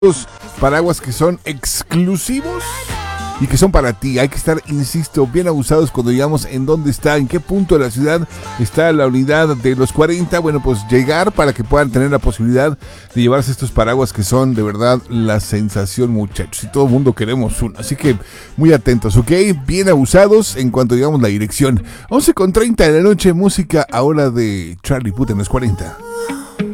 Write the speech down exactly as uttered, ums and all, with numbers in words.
paraguas que son exclusivos y que son para ti. Hay que estar, insisto, bien abusados cuando llegamos en dónde está, en qué punto de la ciudad está la unidad de los cuarenta. Bueno, pues llegar para que puedan tener la posibilidad de llevarse estos paraguas que son de verdad la sensación, muchachos. Y todo el mundo queremos uno. Así que muy atentos, ¿ok? Bien abusados en cuanto llegamos la dirección. once con treinta de la noche, música ahora de Charlie Puth en los cuarenta.